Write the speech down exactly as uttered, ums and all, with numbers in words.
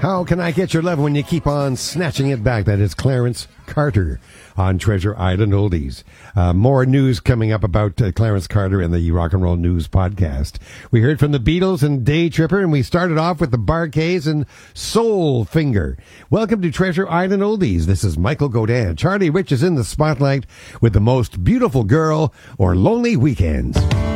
How can I get your love when you keep on snatching it back? That is Clarence Carter on Treasure Island Oldies. Uh, more news coming up about uh, Clarence Carter in the Rock and Roll News podcast. We heard from the Beatles and Day Tripper, and we started off with the Bar-Kays and Soul Finger. Welcome to Treasure Island Oldies. This is Michael Godin. Charlie Rich is in the spotlight with The Most Beautiful Girl or Lonely Weekends.